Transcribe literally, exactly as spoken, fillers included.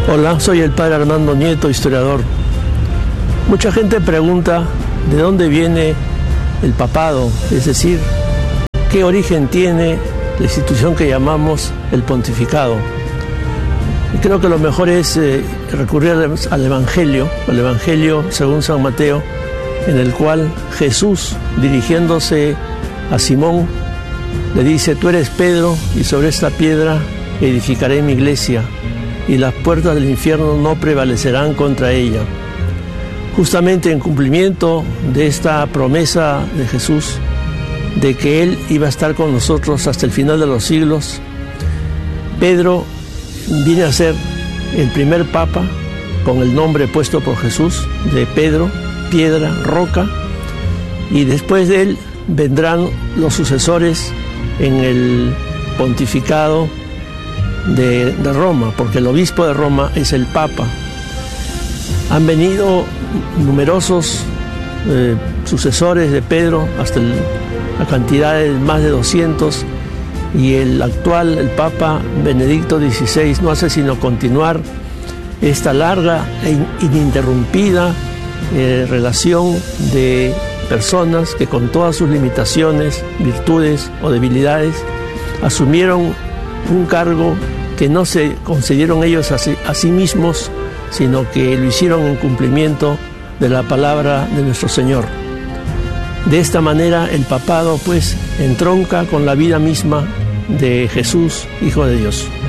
Hola, soy el padre Armando Nieto, historiador. Mucha gente pregunta de dónde viene el papado, es decir, qué origen tiene la institución que llamamos el pontificado. Y creo que lo mejor es eh, recurrir al Evangelio, al Evangelio según San Mateo, en el cual Jesús, dirigiéndose a Simón, le dice: tú eres Pedro, y sobre esta piedra edificaré mi iglesia, y las puertas del infierno no prevalecerán contra ella. Justamente en cumplimiento de esta promesa de Jesús, de que Él iba a estar con nosotros hasta el final de los siglos, Pedro viene a ser el primer papa con el nombre puesto por Jesús, de Pedro, piedra, roca, y después de él vendrán los sucesores en el pontificado de, de Roma, porque el obispo de Roma es el papa. Han venido numerosos eh, sucesores de Pedro, hasta el, la cantidad de más de doscientos, y el actual, el Papa Benedicto dieciséis, no hace sino continuar esta larga e ininterrumpida eh, relación de personas que, con todas sus limitaciones, virtudes o debilidades, asumieron un cargo que no se concedieron ellos a sí, a sí mismos, sino que lo hicieron en cumplimiento de la palabra de nuestro Señor. De esta manera el papado pues entronca con la vida misma de Jesús, Hijo de Dios.